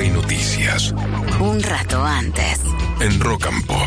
música y noticias. Un rato antes. En Rock and Pop.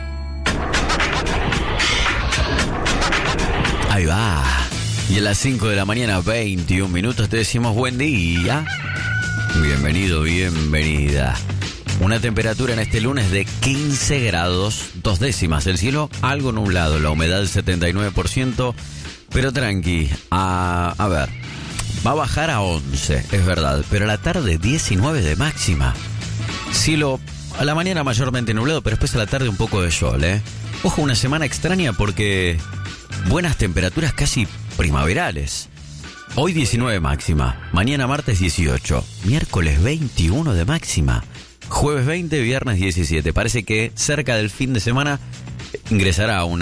Ahí va. Y a las 5 de la mañana, 21 minutos, te decimos buen día. Bienvenido, bienvenida. Una temperatura en este lunes de 15 grados, 2 décimas. El cielo algo nublado, la humedad 79%, pero tranqui. A ver, va a bajar a 11, es verdad, pero a la tarde 19 de máxima. Cielo a la mañana mayormente nublado, pero después a la tarde un poco de sol, ¿eh? Ojo, una semana extraña porque buenas temperaturas casi primaverales. Hoy 19 máxima, mañana martes 18, miércoles 21 de máxima, jueves 20, viernes 17. Parece que cerca del fin de semana ingresará un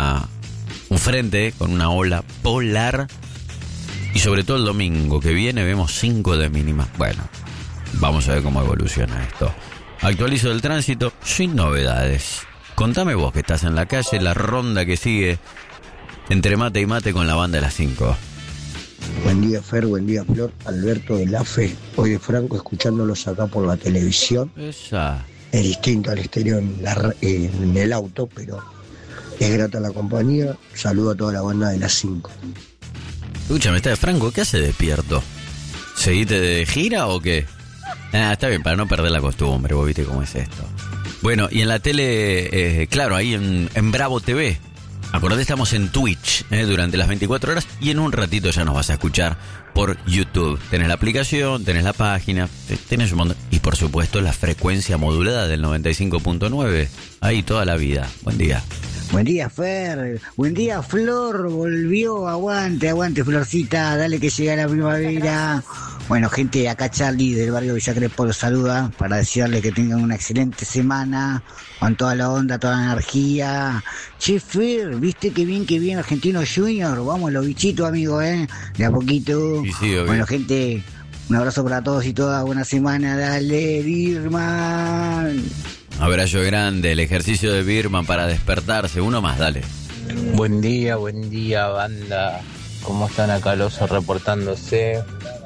frente con una ola polar y sobre todo el domingo que viene vemos 5 de mínima. Bueno, vamos a ver cómo evoluciona esto. Actualizo del tránsito sin novedades. Contame vos que estás en la calle, la ronda que sigue entre mate y mate con la banda de las 5. Buen día, Fer, buen día, Flor. Alberto de la Fe. Hoy de Franco, escuchándolos acá por la televisión. Esa. Es distinto al exterior en el auto, pero es grata la compañía. Saludo a toda la banda de las 5. Escúchame, está de Franco, ¿qué hace despierto? ¿Seguiste de gira o qué? Está bien, para no perder la costumbre, vos viste cómo es esto. Bueno, y en la tele, claro, ahí en Bravo TV. Acordate, estamos en Twitch durante las 24 horas y en un ratito ya nos vas a escuchar por YouTube. Tenés la aplicación, tenés la página, tenés un montón. Y por supuesto la frecuencia modulada del 95.9. Ahí toda la vida. Buen día. Buen día, Fer. Buen día, Flor. Volvió. Aguante, aguante, Florcita. Dale que llega la primavera. Bueno, gente, acá Charlie del barrio Villa Crespo los saluda para desearles que tengan una excelente semana, con toda la onda, toda la energía. Che, Fer, ¿viste qué bien Argentinos Junior? Vamos, los bichitos, amigo, de a poquito. Sí, bueno, gente, un abrazo para todos y todas. Buena semana, dale, Birman. Abrazo grande, el ejercicio de Birman para despertarse. Uno más, dale. Buen día, banda. ¿Cómo están acá los reportándose?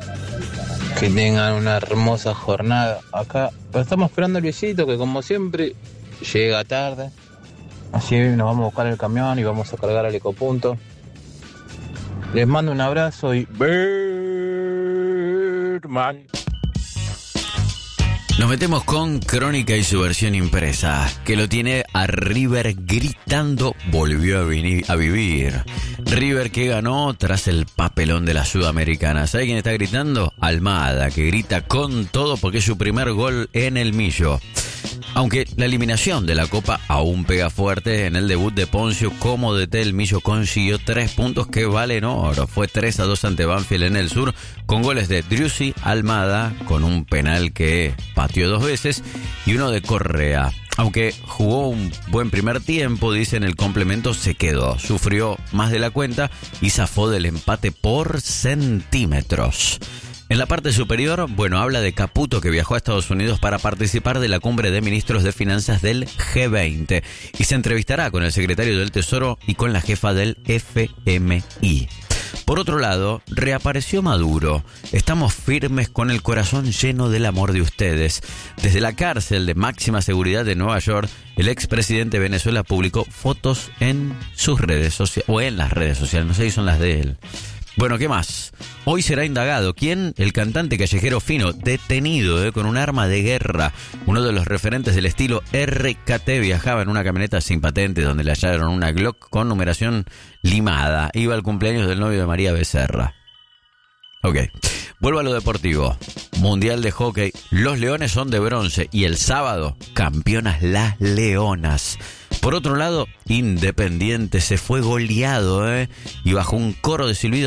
Que tengan una hermosa jornada. Acá estamos esperando el viejito que como siempre llega tarde. Así nos vamos a buscar el camión y vamos a cargar al ecopunto. Les mando un abrazo y Birdman. Nos metemos con Crónica y su versión impresa, que lo tiene a River gritando, volvió a vivir. River que ganó tras el papelón de la Sudamericana. ¿Sabe quién está gritando? Almada, que grita con todo porque es su primer gol en el Millo. Aunque la eliminación de la Copa aún pega fuerte, en el debut de Poncio como DT el Millo consiguió 3 puntos que valen oro. Fue 3-2 ante Banfield en el sur, con goles de Driussi, Almada, con un penal que pateó 2 veces, y uno de Correa. Aunque jugó un buen primer tiempo, dice, en el complemento se quedó. Sufrió más de la cuenta y zafó del empate por centímetros. En la parte superior, bueno, habla de Caputo, que viajó a Estados Unidos para participar de la cumbre de ministros de finanzas del G20 y se entrevistará con el secretario del Tesoro y con la jefa del FMI. Por otro lado, reapareció Maduro. Estamos firmes con el corazón lleno del amor de ustedes. Desde la cárcel de máxima seguridad de Nueva York, el expresidente de Venezuela publicó fotos en sus redes sociales, o en las redes sociales, no sé si son las de él. Bueno, ¿qué más? Hoy será indagado. ¿Quién? El cantante callejero Fino, detenido con un arma de guerra. Uno de los referentes del estilo RKT viajaba en una camioneta sin patente donde le hallaron una Glock con numeración limada. Iba al cumpleaños del novio de María Becerra. Ok, vuelvo a lo deportivo. Mundial de hockey. Los Leones son de bronce y el sábado, campeonas las Leonas. Por otro lado, Independiente se fue goleado y bajo un coro de silbidos